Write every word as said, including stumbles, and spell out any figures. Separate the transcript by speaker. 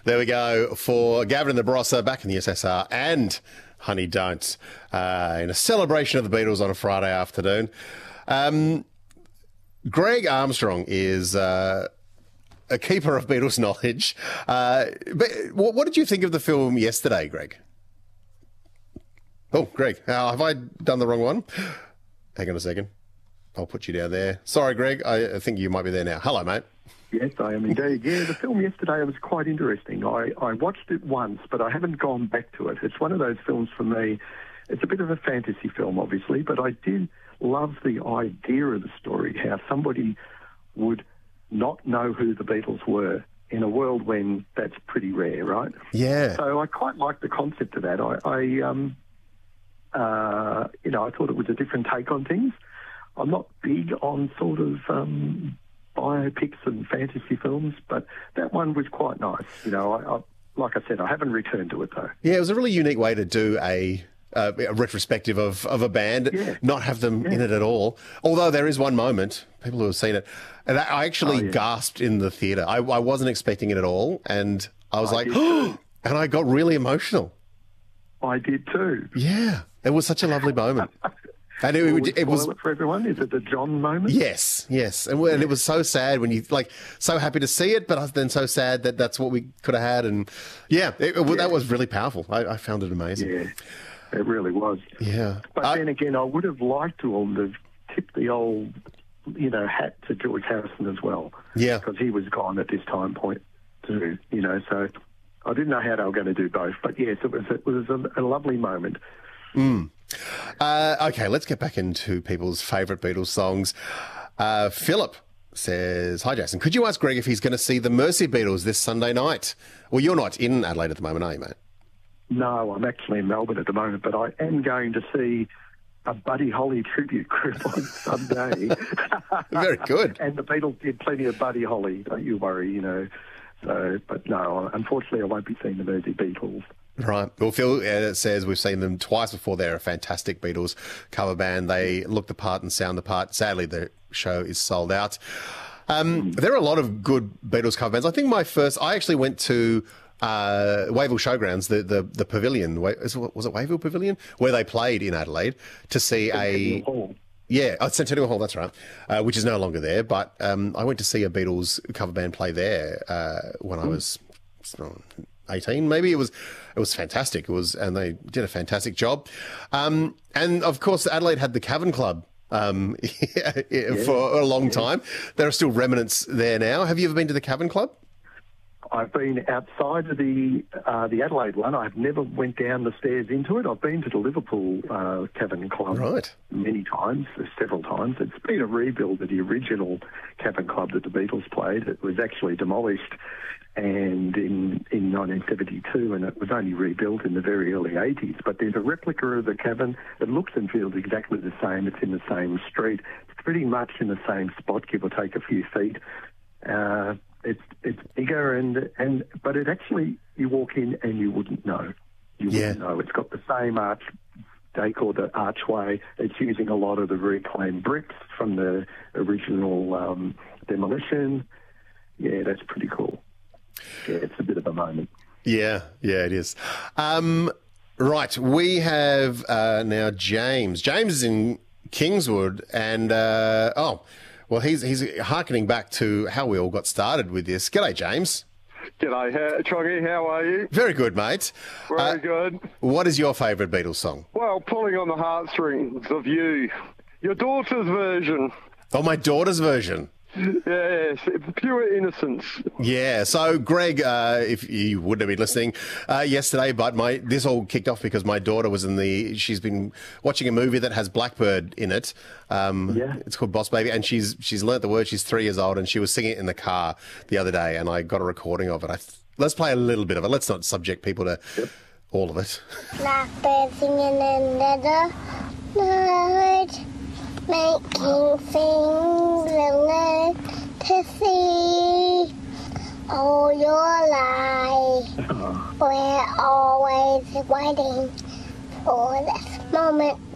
Speaker 1: There we go for Gavin and the Barossa back in the U S S R and Honey Don't uh, in a celebration of the Beatles on a Friday afternoon. Um, Greg Armstrong is uh, a keeper of Beatles knowledge. Uh, but what, what did you think of the film yesterday, Greg? Oh, Greg, uh, have I done the wrong one? Hang on a second. I'll put you down there. Sorry, Greg. I, I think you might be there now. Hello, mate.
Speaker 2: Yes, I am indeed. Yeah, the film yesterday was quite interesting. I, I watched it once, but I haven't gone back to it. It's one of those films for me. It's a bit of a fantasy film, obviously, but I did love the idea of the story, how somebody would not know who the Beatles were in a world when that's pretty rare, right?
Speaker 1: Yeah.
Speaker 2: So I quite like the concept of that. I, I um, uh, you know, I thought it was a different take on things. I'm not big on sort of um, biopics and fantasy films, but that one was quite nice. You know, I, I, like I said, I haven't returned to it though.
Speaker 1: Yeah, it was a really unique way to do a, uh, a retrospective of, of a band,
Speaker 2: yeah.
Speaker 1: not have them
Speaker 2: yeah.
Speaker 1: in it at all. Although there is one moment, people who have seen it, and I actually
Speaker 2: oh, yeah.
Speaker 1: gasped in the theatre. I, I wasn't expecting it at all, and I was
Speaker 2: I
Speaker 1: like,
Speaker 2: did
Speaker 1: oh, and I got really emotional.
Speaker 2: I did too.
Speaker 1: Yeah, it was such a lovely moment. And it,
Speaker 2: Will
Speaker 1: it, it was
Speaker 2: it for everyone. Is it the John moment?
Speaker 1: Yes, yes, and, and it was so sad when you like so happy to see it, but then so sad that that's what we could have had, and yeah, it, it,
Speaker 2: yeah.
Speaker 1: that was really powerful. I, I found it amazing.
Speaker 2: Yeah, it really was.
Speaker 1: Yeah,
Speaker 2: but
Speaker 1: uh,
Speaker 2: then again, I would have liked to have tipped the old, you know, hat to George Harrison as well.
Speaker 1: Yeah,
Speaker 2: because he was gone at this time point too. You know, so I didn't know how they were going to do both, but yes, it was it was a, a lovely moment.
Speaker 1: Mm. Uh, okay, let's get back into people's favourite Beatles songs. Uh, Philip says, hi, Jason. Could you ask Greg if he's going to see the Mercy Beatles this Sunday night? Well, you're not in Adelaide at the moment, are you, mate?
Speaker 2: No, I'm actually in Melbourne at the moment, but I am going to see a Buddy Holly tribute group on Sunday.
Speaker 1: Very good.
Speaker 2: And the Beatles did plenty of Buddy Holly, don't you worry, you know. So, but no, unfortunately I won't be seeing the Mersey Beatles.
Speaker 1: Right. Well, Phil uh, says we've seen them twice before. They're a fantastic Beatles cover band. They look the part and sound the part. Sadly, the show is sold out. Um, there are a lot of good Beatles cover bands. I think my first, I actually went to uh, Wavell Showgrounds, the, the, the pavilion, was it Wavell Pavilion? Where they played in Adelaide to see a... Yeah, oh, Centennial Hall, that's right, uh, which is no longer there. But um, I went to see a Beatles cover band play there uh, when I was eighteen, maybe. It was it was fantastic. It was, and they did a fantastic job. Um, and of course, Adelaide had the Cavern Club um, yeah,
Speaker 2: yeah,
Speaker 1: for a long
Speaker 2: yeah.
Speaker 1: time. There are still remnants there now. Have you ever been to the Cavern Club?
Speaker 2: I've been outside of the uh, the Adelaide one. I've never went down the stairs into it. I've been to the Liverpool uh, Cavern Club
Speaker 1: right.
Speaker 2: many times, several times. It's been a rebuild of the original Cavern Club that the Beatles played. It was actually demolished and in, in nineteen seventy-two, and it was only rebuilt in the very early eighties. But there's a replica of the Cavern. It looks and feels exactly the same. It's in the same street. It's pretty much in the same spot, give or take a few feet. Uh, It's it's bigger and and but it actually, you walk in and you wouldn't know. You
Speaker 1: yeah.
Speaker 2: wouldn't know. It's got the same arch decor, the archway. It's using a lot of the reclaimed bricks from the original um, demolition. Yeah, that's pretty cool. Yeah, it's a bit of a moment.
Speaker 1: Yeah, yeah, it is. Um, right, we have uh, now James. James is in Kingswood, and uh, oh. Well, he's he's harkening back to how we all got started with this. G'day, James.
Speaker 3: G'day, how, Troggy. How are you?
Speaker 1: Very good, mate.
Speaker 3: Very
Speaker 1: uh,
Speaker 3: good.
Speaker 1: What is your favourite Beatles song?
Speaker 3: Well, pulling on the heartstrings of you. Your daughter's version.
Speaker 1: Oh, my daughter's version.
Speaker 3: Yes, pure innocence.
Speaker 1: Yeah. So, Greg, uh, if you wouldn't have been listening uh, yesterday, but my this all kicked off because my daughter was in the. She's been watching a movie that has Blackbird in it. Um,
Speaker 2: yeah.
Speaker 1: It's called Boss Baby, and she's she's learnt the word. She's three years old, and she was singing it in the car the other day, and I got a recording of it. I, let's play a little bit of it. Let's not subject people to
Speaker 2: yep.
Speaker 1: all of it.
Speaker 4: Blackbird singing in the night, making things learn to see. All your life, we're always waiting for this moment.